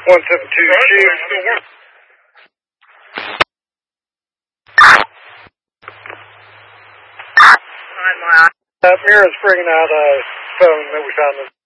172 Chief. Mira's bringing out a phone that we found in